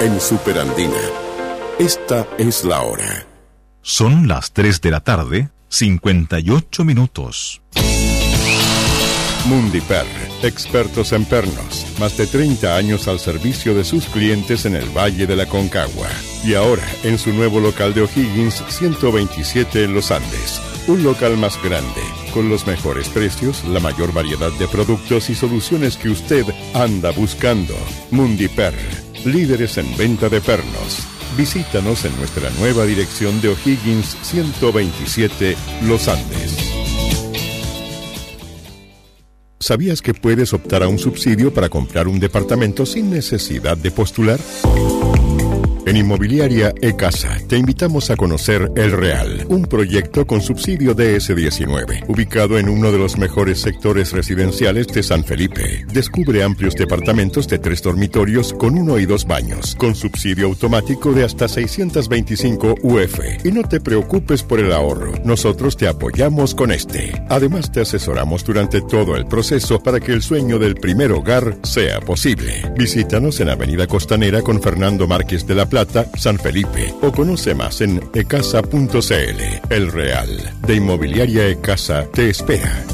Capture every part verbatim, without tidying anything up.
en Superandina. Esta es la hora. Son las tres de la tarde, cincuenta y ocho minutos. Mundiper, expertos en pernos. Más de treinta años al servicio de sus clientes en el Valle de la Concagua. Y ahora, en su nuevo local de O'Higgins, ciento veintisiete en Los Andes. Un local más grande, con los mejores precios, la mayor variedad de productos y soluciones que usted anda buscando. Mundiper, líderes en venta de pernos. Visítanos en nuestra nueva dirección de O'Higgins ciento veintisiete, Los Andes. ¿Sabías que puedes optar a un subsidio para comprar un departamento sin necesidad de postular? En Inmobiliaria E-Casa te invitamos a conocer El Real, un proyecto con subsidio D S diecinueve, ubicado en uno de los mejores sectores residenciales de San Felipe. Descubre amplios departamentos de tres dormitorios con uno y dos baños, con subsidio automático de hasta seiscientos veinticinco U F. Y no te preocupes por el ahorro, nosotros te apoyamos con este. Además te asesoramos durante todo el proceso para que el sueño del primer hogar sea posible. Visítanos en Avenida Costanera con Fernando Márquez de la Plata, San Felipe, o conoce más en ecasa punto c l. El Real de Inmobiliaria E-Casa te espera.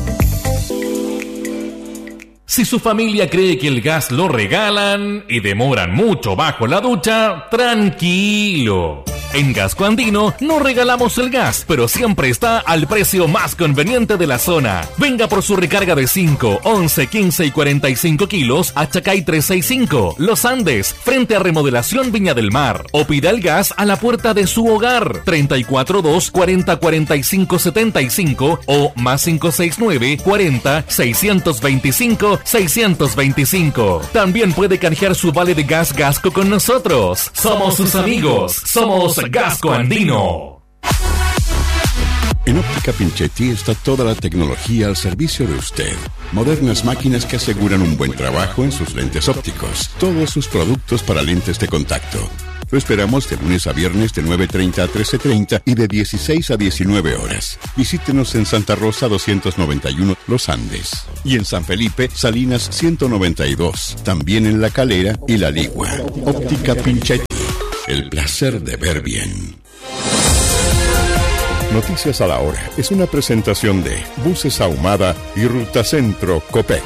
Si su familia cree que el gas lo regalan y demoran mucho bajo la ducha, tranquilo. En Gasco Andino no regalamos el gas, pero siempre está al precio más conveniente de la zona. Venga por su recarga de cinco, once, quince y cuarenta y cinco kilos a Chacay trescientos sesenta y cinco, Los Andes, frente a Remodelación Viña del Mar. O pida el gas a la puerta de su hogar, treinta y cuatro dos, cuarenta, cuarenta y cinco, setenta y cinco o más cinco seis nueve, cuarenta, seiscientos veinticinco, seiscientos veinticinco. También puede canjear su vale de gas Gasco con nosotros. Somos sus amigos. Somos Gasco Andino. En Óptica Pinchetti está toda la tecnología al servicio de usted. Modernas máquinas que aseguran un buen trabajo en sus lentes ópticos. Todos sus productos para lentes de contacto. Lo esperamos de lunes a viernes de nueve treinta a trece treinta y de dieciséis a diecinueve horas. Visítenos en Santa Rosa doscientos noventa y uno, Los Andes. Y en San Felipe, Salinas ciento noventa y dos. También en La Calera y La Ligua. Óptica Pinchetti. El placer de ver bien. Noticias a la hora es una presentación de Buses Ahumada y Ruta Centro Copec.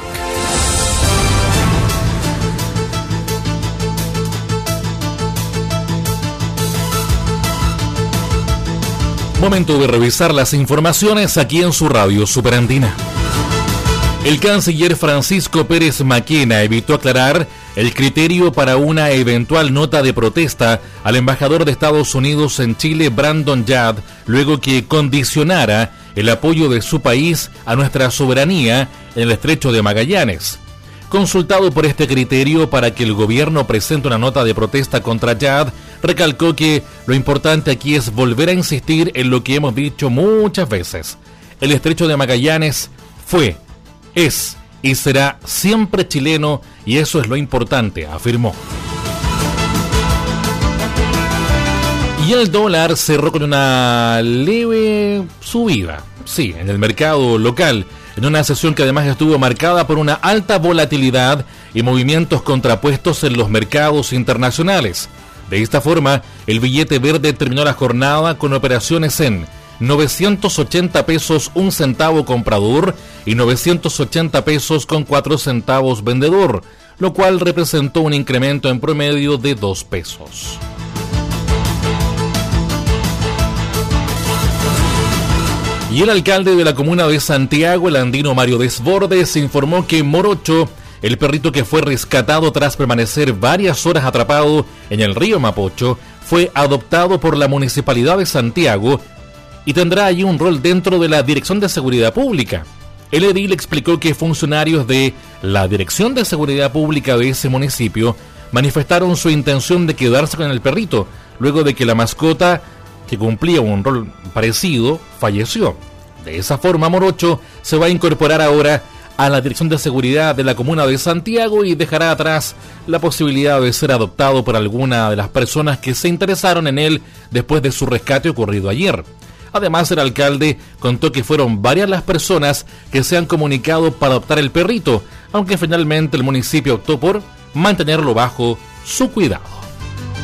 Momento de revisar las informaciones aquí en su radio Superandina. El canciller Francisco Pérez Maquena evitó aclarar el criterio para una eventual nota de protesta al embajador de Estados Unidos en Chile, Brandon Yard, luego que condicionara el apoyo de su país a nuestra soberanía en el Estrecho de Magallanes. Consultado por este criterio para que el gobierno presente una nota de protesta contra Yard, recalcó que lo importante aquí es volver a insistir en lo que hemos dicho muchas veces. El Estrecho de Magallanes fue, es y será siempre chileno, y eso es lo importante, afirmó. Y el dólar cerró con una leve subida, sí, en el mercado local, en una sesión que además estuvo marcada por una alta volatilidad y movimientos contrapuestos en los mercados internacionales. De esta forma, el billete verde terminó la jornada con operaciones en novecientos ochenta pesos un centavo comprador y novecientos ochenta pesos con cuatro centavos vendedor, lo cual representó un incremento en promedio de dos pesos. Y el alcalde de la comuna de Santiago, el andino Mario Desbordes, informó que Morocho, el perrito que fue rescatado tras permanecer varias horas atrapado en el río Mapocho, fue adoptado por la Municipalidad de Santiago y tendrá allí un rol dentro de la Dirección de Seguridad Pública. El edil explicó que funcionarios de la Dirección de Seguridad Pública de ese municipio manifestaron su intención de quedarse con el perrito, luego de que la mascota, que cumplía un rol parecido, falleció. De esa forma, Morocho se va a incorporar ahora a la Dirección de Seguridad de la Comuna de Santiago y dejará atrás la posibilidad de ser adoptado por alguna de las personas que se interesaron en él después de su rescate ocurrido ayer. Además, el alcalde contó que fueron varias las personas que se han comunicado para adoptar el perrito, aunque finalmente el municipio optó por mantenerlo bajo su cuidado.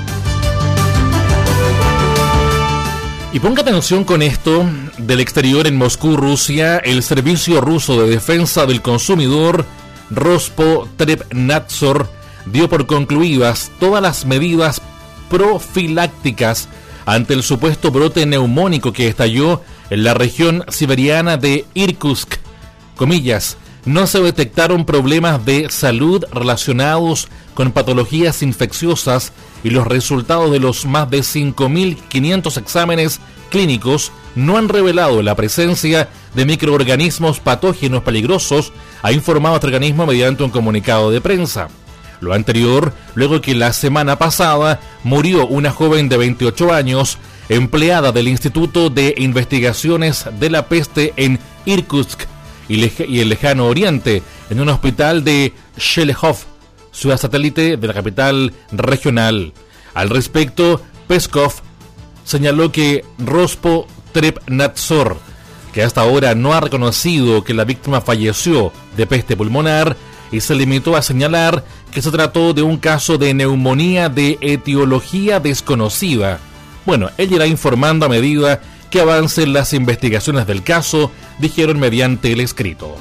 Y ponga atención con esto, del exterior en Moscú, Rusia, el Servicio Ruso de Defensa del Consumidor, Rospotrebnadzor, dio por concluidas todas las medidas profilácticas ante el supuesto brote neumónico que estalló en la región siberiana de Irkutsk. Comillas, no se detectaron problemas de salud relacionados con patologías infecciosas y los resultados de los más de cinco mil quinientos exámenes clínicos no han revelado la presencia de microorganismos patógenos peligrosos, ha informado este organismo mediante un comunicado de prensa. Lo anterior, luego que la semana pasada murió una joven de veintiocho años, empleada del Instituto de Investigaciones de la Peste en Irkutsk y el lejano oriente, en un hospital de Shelehov, ciudad satélite de la capital regional. Al respecto, Peskov señaló que Rospotrebnadzor, que hasta ahora no ha reconocido que la víctima falleció de peste pulmonar, y se limitó a señalar que se trató de un caso de neumonía de etiología desconocida. Bueno, él irá informando a medida que avancen las investigaciones del caso, dijeron mediante el escrito.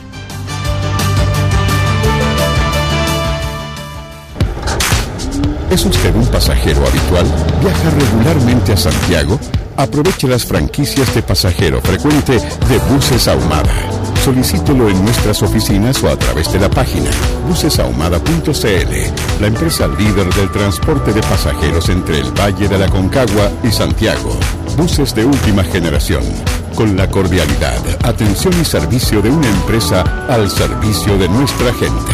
¿Es usted un pasajero habitual? ¿Viaja regularmente a Santiago? Aproveche las franquicias de pasajero frecuente de Buses Ahumada. Solicítelo en nuestras oficinas o a través de la página buses ahumada punto c l, la empresa líder del transporte de pasajeros entre el Valle de la Aconcagua y Santiago. Buses de última generación, con la cordialidad, atención y servicio de una empresa al servicio de nuestra gente.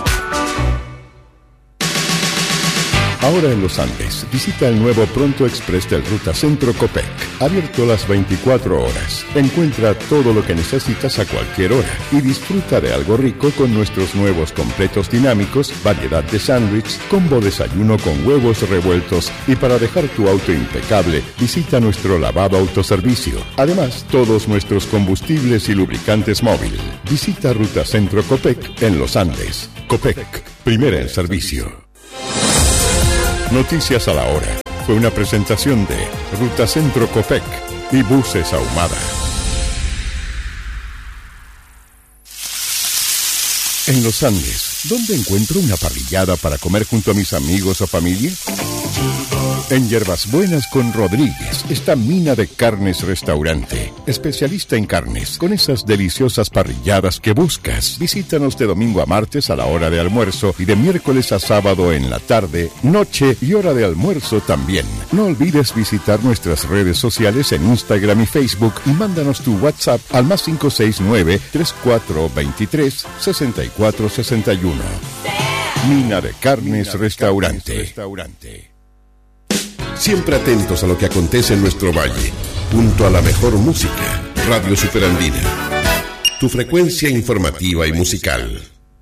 Ahora en los Andes, visita el nuevo Pronto Express del Ruta Centro Copec, abierto las veinticuatro horas. Encuentra todo lo que necesitas a cualquier hora y disfruta de algo rico con nuestros nuevos completos dinámicos, variedad de sándwich, combo desayuno con huevos revueltos y para dejar tu auto impecable, visita nuestro lavado autoservicio. Además, todos nuestros combustibles y lubricantes móvil. Visita Ruta Centro Copec en los Andes. Copec, primera en servicio. Noticias a la hora. Fue una presentación de Ruta Centro Copec y Buses Ahumada. En los Andes, ¿dónde encuentro una parrillada para comer junto a mis amigos o familia? En Hierbas Buenas con Rodríguez está Mina de Carnes Restaurante, especialista en carnes, con esas deliciosas parrilladas que buscas. Visítanos de domingo a martes a la hora de almuerzo y de miércoles a sábado en la tarde, noche y hora de almuerzo también. No olvides visitar nuestras redes sociales en Instagram y Facebook y mándanos tu WhatsApp al más cinco seis nueve, tres cuatro dos tres, seis cuatro seis uno. Mina de Carnes Restaurante. Siempre atentos a lo que acontece en nuestro valle, junto a la mejor música. Radio Superandina, tu frecuencia informativa y musical.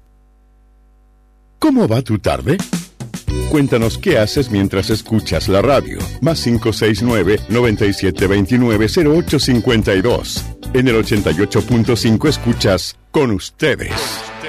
¿Cómo va tu tarde? Cuéntanos qué haces mientras escuchas la radio. Más cinco seis nueve, nueve siete dos nueve, cero ocho cinco dos. En el ochenta y ocho punto cinco escuchas Con Ustedes.